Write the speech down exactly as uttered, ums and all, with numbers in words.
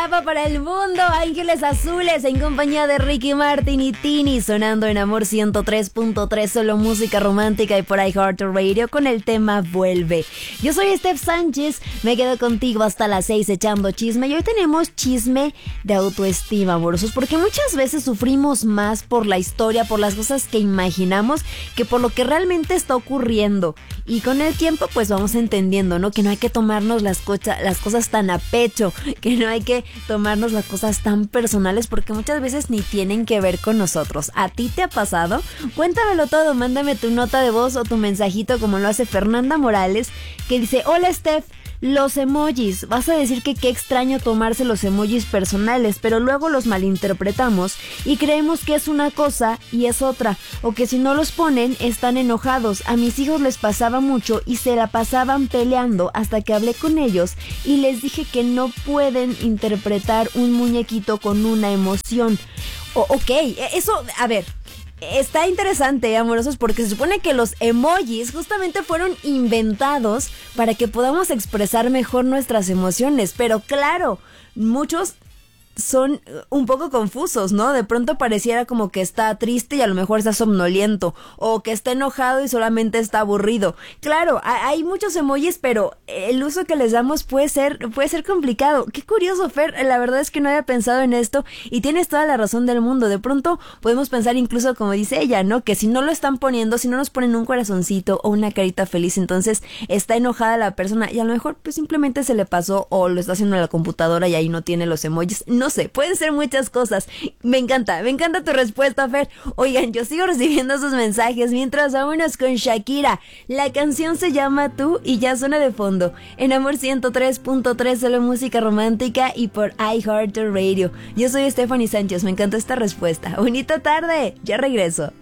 Para el mundo, Ángeles Azules en compañía de Ricky Martin y Tini, sonando en Amor ciento tres punto tres, solo música romántica y por iHeartRadio con el tema Vuelve. Yo soy Steph Sánchez, me quedo contigo hasta las seis echando chisme y hoy tenemos chisme de autoestima, amorosos, porque muchas veces sufrimos más por la historia, por las cosas que imaginamos, que por lo que realmente está ocurriendo. Y con el tiempo pues vamos entendiendo, ¿no? Que no hay que tomarnos las, cocha, las cosas tan a pecho, que no hay que tomarnos las cosas tan personales porque muchas veces ni tienen que ver con nosotros. ¿A ti te ha pasado? Cuéntamelo todo, mándame tu nota de voz o tu mensajito como lo hace Fernanda Morales, que dice: hola Steph, los emojis, vas a decir que qué extraño tomarse los emojis personales, pero luego los malinterpretamos y creemos que es una cosa y es otra, o que si no los ponen están enojados. A mis hijos les pasaba mucho y se la pasaban peleando hasta que hablé con ellos y les dije que no pueden interpretar un muñequito con una emoción. O, ok, eso, a ver... Está interesante, amorosos, porque se supone que los emojis justamente fueron inventados para que podamos expresar mejor nuestras emociones. Pero claro, muchos son un poco confusos, ¿no? De pronto pareciera como que está triste y a lo mejor está somnoliento, o que está enojado y solamente está aburrido. Claro, hay muchos emojis, pero el uso que les damos puede ser, puede ser complicado. Qué curioso, Fer, la verdad es que no había pensado en esto y tienes toda la razón del mundo. De pronto podemos pensar incluso como dice ella, ¿no? Que si no lo están poniendo, si no nos ponen un corazoncito o una carita feliz, entonces está enojada la persona y a lo mejor pues simplemente se le pasó o lo está haciendo en la computadora y ahí no tiene los emojis. No sé, pueden ser muchas cosas. Me encanta, me encanta tu respuesta, Fer. Oigan, yo sigo recibiendo sus mensajes mientras vámonos con Shakira. La canción se llama Tú y ya suena de fondo en Amor ciento tres punto tres, solo música romántica y por iHeartRadio. Yo soy Stephanie Sánchez, me encantó esta respuesta. Bonita tarde, ya regreso.